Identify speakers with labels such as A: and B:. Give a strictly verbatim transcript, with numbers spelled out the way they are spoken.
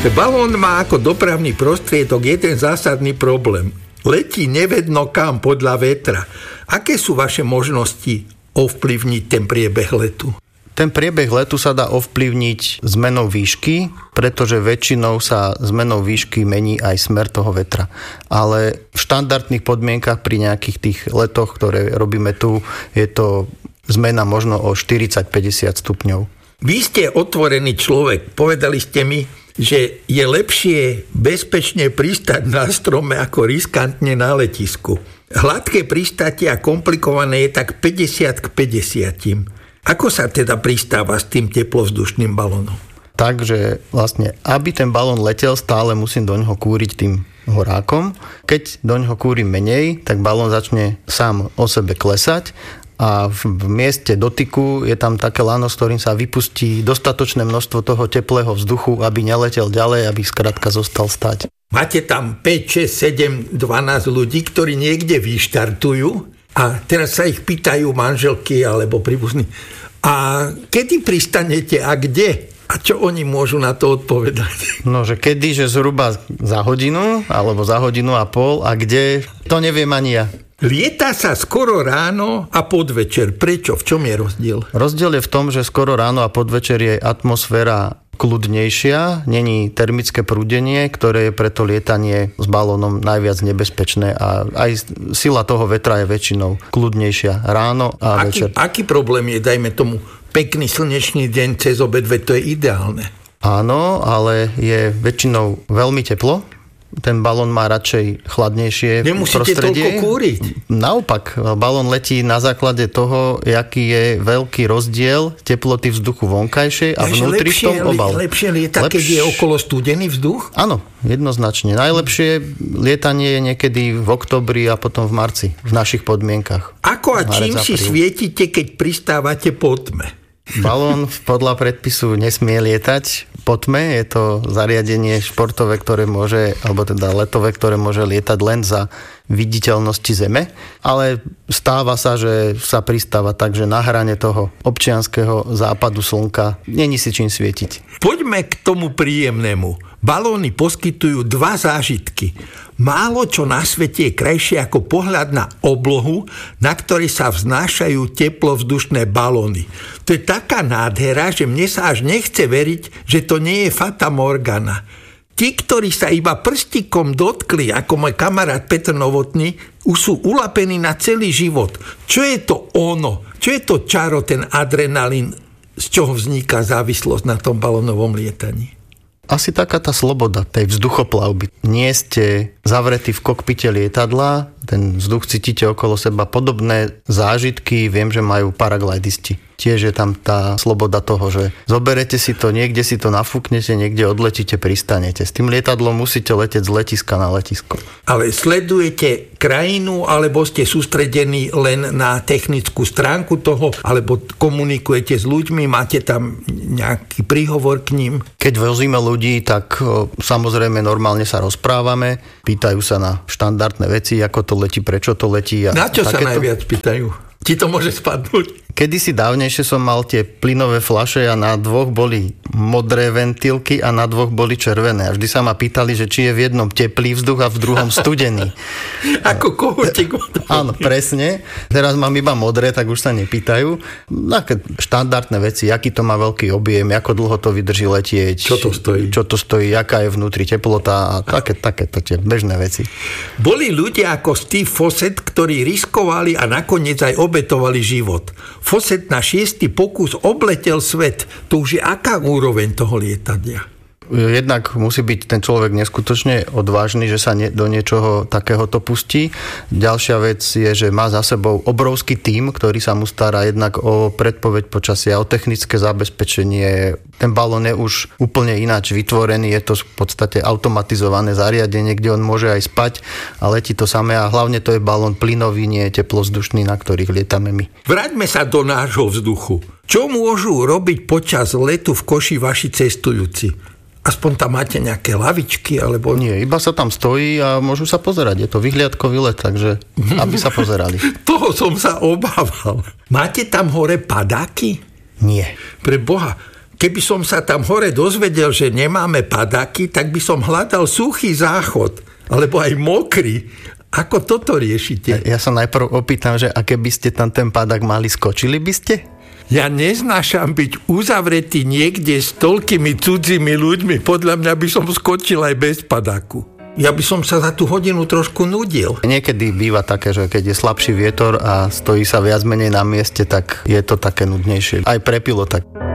A: Balón má ako dopravný prostriedok jeden zásadný problém. Letí nevedno kam podľa vetra. Aké sú vaše možnosti ovplyvniť ten priebeh letu?
B: Ten priebeh letu sa dá ovplyvniť zmenou výšky, pretože väčšinou sa zmenou výšky mení aj smer toho vetra. Ale v štandardných podmienkach pri nejakých tých letoch, ktoré robíme tu, je to zmena možno o štyridsať až päťdesiat stupňov.
A: Vy ste otvorený človek. Povedali ste mi, že je lepšie bezpečne pristať na strome ako riskantne na letisku. Hladké pristátie a komplikované je tak päťdesiat k päťdesiat. Ako sa teda pristáva s tým teplovzdušným balónom?
B: Takže vlastne, aby ten balón letel, stále musím do ňoho kúriť tým horákom. Keď do ňoho kúrim menej, tak balón začne sám o sebe klesať a v, v mieste dotyku je tam také lano, s ktorým sa vypustí dostatočné množstvo toho teplého vzduchu, aby neletel ďalej, aby skrátka zostal stať.
A: Máte tam päť, šesť, sedem, dvanásť ľudí, ktorí niekde vyštartujú a teraz sa ich pýtajú manželky alebo príbuzní. A kedy pristanete a kde? A čo oni môžu na to odpovedať?
B: No, že kedy, že zhruba za hodinu alebo za hodinu a pol a kde, to neviem ani ja.
A: Lieta sa skoro ráno a podvečer. Prečo? V čom je rozdiel?
B: Rozdiel je v tom, že skoro ráno a podvečer je atmosféra kľudnejšia, není termické prúdenie, ktoré je preto lietanie s balónom najviac nebezpečné a aj sila toho vetra je väčšinou kľudnejšia ráno a
A: aký,
B: večer.
A: Aký problém je, dajme tomu, pekný slnečný deň cez obed, veď to je ideálne.
B: Áno, ale je väčšinou veľmi teplo. Ten balón má radšej chladnejšie
A: Nemusíte
B: prostredie.
A: Nemusíte toľko kúriť.
B: Naopak, balón letí na základe toho, aký je veľký rozdiel teploty vzduchu vonkajšej a
A: Takže
B: vnútri
A: lepšie,
B: v tom obal.
A: Lepšie lieta, Lepš... keď je okolo studený vzduch?
B: Áno, jednoznačne. Najlepšie lietanie je niekedy v októbri a potom v marci, v našich podmienkach.
A: Ako a čím si svietite, keď pristávate po tme?
B: Balón podľa predpisu nesmie lietať po tme. Je to zariadenie športové, ktoré môže, alebo teda letové, ktoré môže lietať len za viditeľnosti zeme. Ale stáva sa, že sa pristáva tak, že na hrane toho občianskeho západu slnka není si čím svietiť.
A: Poďme k tomu príjemnému. Balóny poskytujú dva zážitky. Málo čo na svete je krajšie ako pohľad na oblohu, na ktorej sa vznášajú teplovzdušné balóny. To je taká nádhera, že mne sa až nechce veriť, že to nie je fata morgana. Tí, ktorí sa iba prstikom dotkli, ako môj kamarát Petr Novotný, už sú ulapení na celý život. Čo je to ono? Čo je to čaro, ten adrenalín, z čoho vzniká závislosť na tom balónovom lietaní?
B: Asi taká tá sloboda tej vzduchoplavby. Nie ste zavretí v kokpite lietadla, ten vzduch cítite okolo seba. Podobné zážitky viem, že majú paraglajdisti. Tiež je tam tá sloboda toho, že zoberete si to, niekde si to nafúknete, niekde odletíte, pristanete. S tým lietadlom musíte letieť z letiska na letisko.
A: Ale sledujete krajinu, alebo ste sústredení len na technickú stránku toho, alebo komunikujete s ľuďmi, máte tam nejaký príhovor k ním?
B: Keď vozíme ľudí, tak o, samozrejme normálne sa rozprávame, pýtajú sa na štandardné veci, ako to letí, prečo to letí. A
A: na čo sa
B: takéto...
A: najviac pýtajú? Ti to môže spadnúť?
B: Kedysi dávnejšie som mal tie plynové fľaše a na dvoch boli modré ventilky a na dvoch boli červené. A vždy sa ma pýtali, že či je v jednom teplý vzduch a v druhom studený.
A: Ako kohotík.
B: Áno, presne. Teraz mám iba modré, tak už sa nepýtajú. Také štandardné veci, aký to má veľký objem, ako dlho to vydrží letieť.
A: Čo to stojí?
B: Čo to stojí, aká je vnútri teplota a také, takéto tie bežné veci.
A: Boli ľudia ako Steve Fossett, ktorí riskovali a nakoniec aj obetovali život. Fossett na šiestý pokus obletel svet. To už je aká úroveň toho lietania?
B: Jednak musí byť ten človek neskutočne odvážny, že sa nie, do niečoho takéhoto pustí. Ďalšia vec je, že má za sebou obrovský tím, ktorý sa mu stará jednak o predpoveď počasia, o technické zabezpečenie. Ten balón je už úplne ináč vytvorený, je to v podstate automatizované zariadenie, kde on môže aj spať a letí to samé a hlavne to je balón plynový, nie je teplovzdušný, na ktorých lietame my.
A: Vráťme sa do nášho vzduchu. Čo môžu robiť počas letu v koši vaši cestujúci? Aspoň tam máte nejaké lavičky, alebo...
B: Nie, iba sa tam stojí a môžu sa pozerať. Je to vyhliadkový let, takže aby sa pozerali.
A: Toho som sa obával. Máte tam hore padáky?
B: Nie.
A: Pre Boha, Keby som sa tam hore dozvedel, že nemáme padáky, tak by som hľadal suchý záchod, alebo aj mokrý. Ako toto riešite?
B: Ja sa najprv opýtam, že a keby ste tam ten padák mali, skočili by ste?
A: Ja neznášam byť uzavretý niekde s toľkými cudzími ľuďmi. Podľa mňa by som skočil aj bez padáku. Ja by som sa za tú hodinu trošku nudil.
B: Niekedy býva také, že keď je slabší vietor a stojí sa viac menej na mieste, tak je to také nudnejšie. Aj pre pilota.